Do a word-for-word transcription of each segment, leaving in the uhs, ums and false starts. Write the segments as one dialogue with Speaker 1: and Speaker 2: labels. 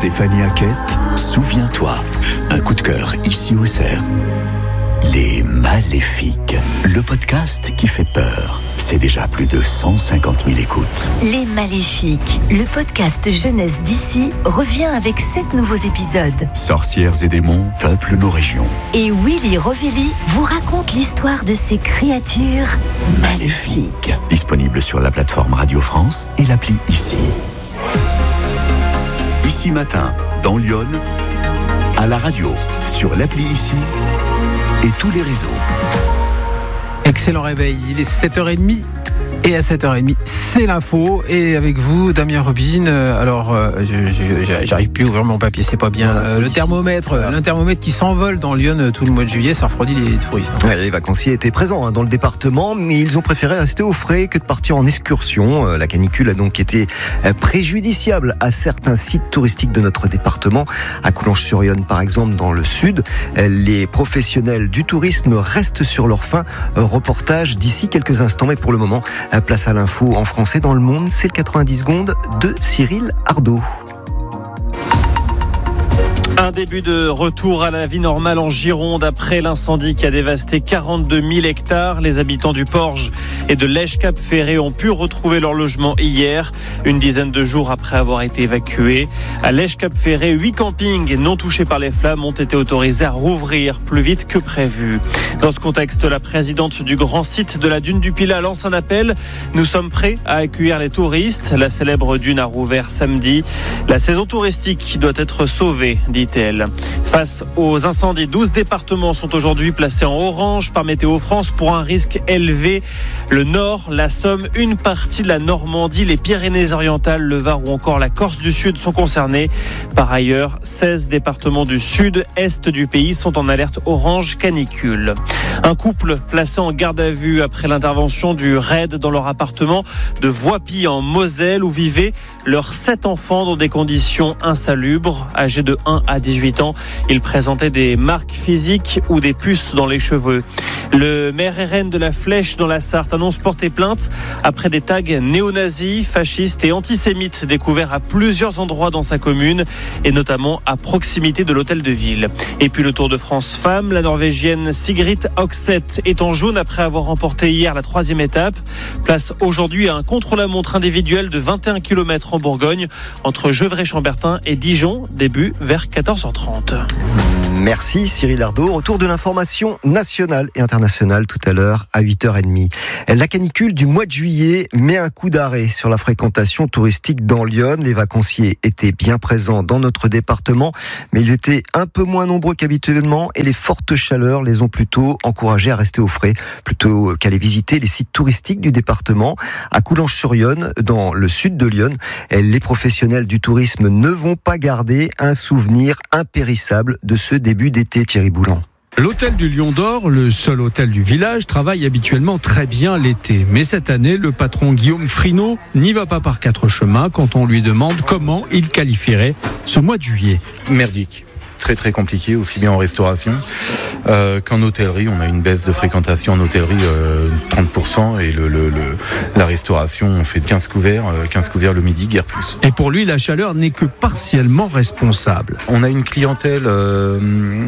Speaker 1: Stéphanie Hackett, Souviens-toi, un coup de cœur ici au Cerf. Les Maléfiques, le podcast qui fait peur. C'est déjà plus de cent cinquante mille écoutes.
Speaker 2: Les Maléfiques, le podcast jeunesse d'ici, revient avec sept nouveaux épisodes.
Speaker 1: Sorcières et démons peuplent nos régions.
Speaker 2: Et Willy Rovelli vous raconte l'histoire de ces créatures maléfiques.
Speaker 1: Disponible sur la plateforme Radio France et l'appli Ici. Ici Matin, dans Lyon, à la radio, sur l'appli Ici et tous les réseaux.
Speaker 3: Excellent réveil, il est sept heures trente et à sept heures trente, c'est l'info et avec vous, Damien Robin. Alors, je, je, j'arrive plus à ouvrir mon papier, c'est pas bien. Euh, le thermomètre, voilà. Le thermomètre qui s'envole dans Lyon tout le mois de juillet, ça refroidit les touristes. Hein.
Speaker 4: Ouais, les vacanciers étaient présents hein, dans le département, mais ils ont préféré rester au frais que de partir en excursion. Euh, la canicule a donc été euh, préjudiciable à certains sites touristiques de notre département. À Coulanges-sur-Yonne, par exemple, dans le sud, euh, les professionnels du tourisme restent sur leur faim. Euh, reportage d'ici quelques instants, mais pour le moment, euh, place à l'info en français dans le monde, c'est le quatre-vingt-dix secondes de Cyril Ardo.
Speaker 5: Un début de retour à la vie normale en Gironde après l'incendie qui a dévasté quarante-deux mille hectares. Les habitants du Porge et de Lèche-Cap-Ferré ont pu retrouver leur logement hier, une dizaine de jours après avoir été évacués. À Lèche-Cap-Ferré, huit campings non touchés par les flammes ont été autorisés à rouvrir plus vite que prévu. Dans ce contexte, la présidente du grand site de la dune du Pilat lance un appel. Nous sommes prêts à accueillir les touristes. La célèbre dune a rouvert samedi. La saison touristique doit être sauvée, dit-elle. Face aux incendies, douze départements sont aujourd'hui placés en orange par Météo France pour un risque élevé. Le Nord, la Somme, une partie de la Normandie, les Pyrénées-Orientales, le Var ou encore la Corse du Sud sont concernés. Par ailleurs, seize départements du sud-est du pays sont en alerte orange canicule. Un couple placé en garde à vue après l'intervention du raid dans leur appartement de Voipy en Moselle où vivaient leurs sept enfants dans des conditions insalubres. Âgés de un à dix-huit ans, ils présentaient des marques physiques ou des puces dans les cheveux. Le maire R N de la Flèche dans la Sarthe annonce porter plainte après des tags néo-nazis, fascistes et antisémites découverts à plusieurs endroits dans sa commune et notamment à proximité de l'hôtel de ville. Et puis le Tour de France femmes, la Norvégienne Sigrid Oxeth est en jaune après avoir remporté hier la troisième étape. Place aujourd'hui à un contre-la-montre individuel de vingt et un kilomètres en Bourgogne entre Gevrey-Chambertin et Dijon, début vers quatorze heures trente.
Speaker 4: Merci Cyril Ardo. Retour de l'information nationale et internationale tout à l'heure à huit heures trente. La canicule du mois de juillet met un coup d'arrêt sur la fréquentation touristique dans Lyon. Les vacanciers étaient bien présents dans notre département, mais ils étaient un peu moins nombreux qu'habituellement et les fortes chaleurs les ont plutôt encouragés à rester au frais, plutôt qu'à aller visiter les sites touristiques du département. À Coulanges-sur-Yonne, dans le sud de Lyon, les professionnels du tourisme ne vont pas garder un souvenir impérissable de ce début d'été, Thierry Boulan.
Speaker 6: L'hôtel du Lion d'Or, le seul hôtel du village, travaille habituellement très bien l'été. Mais cette année, le patron Guillaume Frinaud n'y va pas par quatre chemins quand on lui demande comment il qualifierait ce mois de juillet.
Speaker 7: Merdique. Très très compliqué, aussi bien en restauration euh, qu'en hôtellerie. On a une baisse de fréquentation en hôtellerie euh, trente pour cent et le, le, le, la restauration, on fait quinze couverts, euh, quinze couverts le midi, guère plus.
Speaker 6: Et pour lui, la chaleur n'est que partiellement responsable.
Speaker 7: On a une clientèle euh,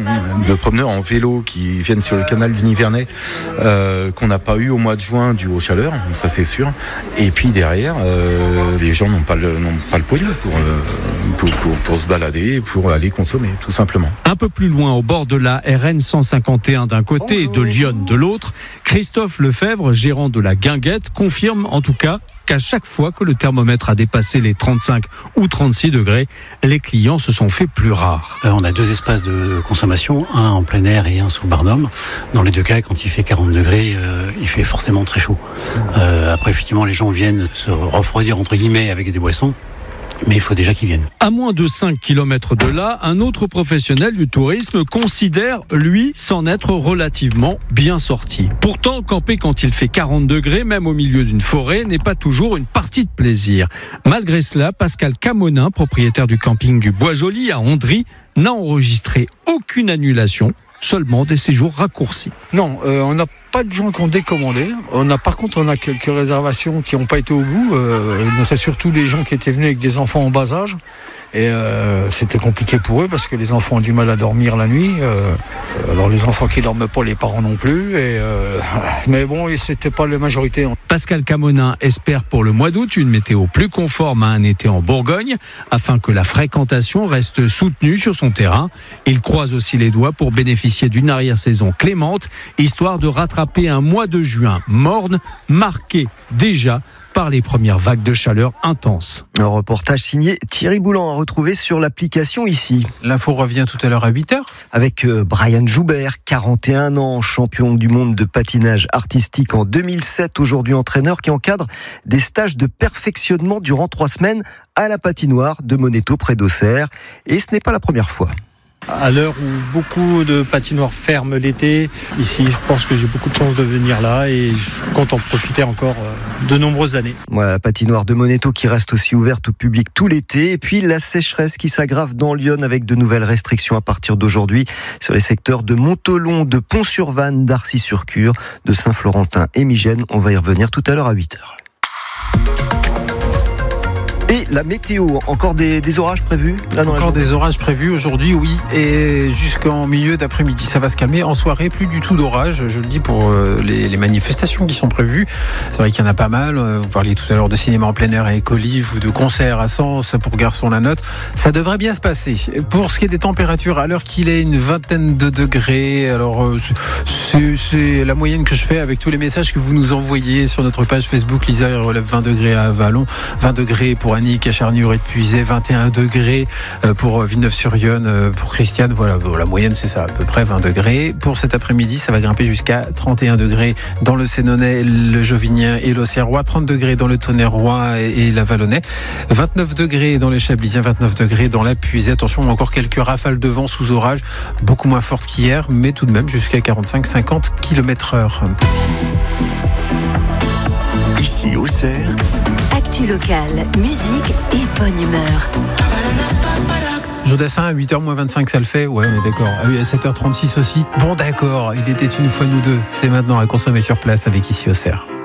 Speaker 7: de promeneurs en vélo qui viennent sur le canal du Nivernais euh, qu'on n'a pas eu au mois de juin dû aux chaleurs, ça c'est sûr. Et puis derrière, euh, les gens n'ont pas le, n'ont pas le poignet pour, euh, pour, pour, pour se balader, pour aller consommer, tout simplement.
Speaker 6: Un peu plus loin, au bord de la R N cent cinquante et un d'un côté et de Lyon de l'autre, Christophe Lefebvre, gérant de la Guinguette, confirme en tout cas qu'à chaque fois que le thermomètre a dépassé les trente-cinq ou trente-six degrés, les clients se sont fait plus rares.
Speaker 8: Euh, on a deux espaces de consommation, un en plein air et un sous Barnum. Dans les deux cas, quand il fait quarante degrés, euh, il fait forcément très chaud. Euh, après, effectivement, les gens viennent se refroidir entre guillemets avec des boissons. Mais il faut déjà qu'ils viennent.
Speaker 6: À moins de cinq kilomètres de là, un autre professionnel du tourisme considère, lui, s'en être relativement bien sorti. Pourtant, camper quand il fait quarante degrés, même au milieu d'une forêt, n'est pas toujours une partie de plaisir. Malgré cela, Pascal Camonin, propriétaire du camping du Bois-Joli à Ondry, n'a enregistré aucune annulation, seulement des séjours raccourcis.
Speaker 9: Non, euh, on n'a pas de gens qui ont décommandé. On a, par contre, on a quelques réservations qui n'ont pas été au bout. Euh, c'est surtout les gens qui étaient venus avec des enfants en bas âge Et euh, c'était compliqué pour eux parce que les enfants ont du mal à dormir la nuit. Euh, alors les enfants qui dorment pas, les parents non plus. Et euh, mais bon, c'était pas la majorité.
Speaker 6: Pascal Camonin espère pour le mois d'août une météo plus conforme à un été en Bourgogne afin que la fréquentation reste soutenue sur son terrain. Il croise aussi les doigts pour bénéficier d'une arrière-saison clémente, histoire de rattraper un mois de juin morne, marqué déjà par les premières vagues de chaleur intenses.
Speaker 4: Un reportage signé Thierry Boulan à retrouver sur l'application ici.
Speaker 3: L'info revient tout à l'heure à huit heures.
Speaker 4: Avec Brian Joubert, quarante et un ans, champion du monde de patinage artistique en deux mille sept, aujourd'hui entraîneur qui encadre des stages de perfectionnement durant trois semaines à la patinoire de Monéto près d'Auxerre. Et ce n'est pas la première fois.
Speaker 10: À l'heure où beaucoup de patinoires ferment l'été, ici je pense que j'ai beaucoup de chance de venir là et je compte en profiter encore de nombreuses années.
Speaker 4: Voilà, la patinoire de Monéto qui reste aussi ouverte au public tout l'été. Et puis la sécheresse qui s'aggrave dans Lyon avec de nouvelles restrictions à partir d'aujourd'hui sur les secteurs de Montholon, de Pont-sur-Vanne, d'Arcy-sur-Cure, de Saint-Florentin et Migène. On va y revenir tout à l'heure à huit heures. Et la météo, encore des, des orages prévus là dans
Speaker 3: Encore des orages prévus aujourd'hui, oui, et jusqu'en milieu d'après-midi, ça va se calmer. En soirée, plus du tout d'orage, je le dis pour euh, les, les manifestations qui sont prévues. C'est vrai qu'il y en a pas mal. Vous parliez tout à l'heure de cinéma en plein air avec Olive ou de concert à Sens pour Garçon la Note. Ça devrait bien se passer. Pour ce qui est des températures, à l'heure qu'il est une vingtaine de degrés, alors euh, c'est, c'est la moyenne que je fais avec tous les messages que vous nous envoyez sur notre page Facebook. Lisa relève vingt degrés à Vallon, vingt degrés pour Annick à Charnier et Puisay, vingt et un degrés pour Villeneuve-sur-Yonne, pour Christiane. Voilà, la moyenne c'est ça, à peu près vingt degrés. Pour cet après-midi, ça va grimper jusqu'à trente et un degrés dans le Sénonais, le Jovinien et l'Auxerrois, trente degrés dans le Tonnerrois et la Vallonnais, vingt-neuf degrés dans les Chablisiens, vingt-neuf degrés dans la Puisay. Attention, encore quelques rafales de vent sous orage, beaucoup moins fortes qu'hier, mais tout de même jusqu'à quarante-cinq à cinquante kilomètres heure.
Speaker 1: Ici Auxerre,
Speaker 2: actu locale, musique et bonne humeur.
Speaker 3: Jodassin à huit heures moins vingt-cinq, ça le fait? Ouais, on est d'accord. Ah oui, à sept heures trente-six aussi. Bon, d'accord. Il était une fois nous deux. C'est maintenant à consommer sur place avec Ici Auxerre.